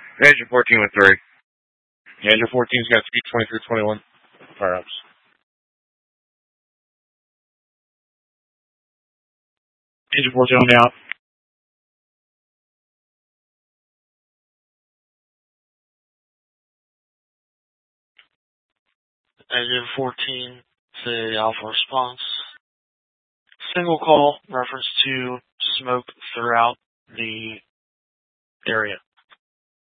Engine 14 with 3. Engine 14's got speed 23-21. Fire ups. Engine 14 on out. Engine 14, say Alpha response. Single call, reference to smoke throughout the area.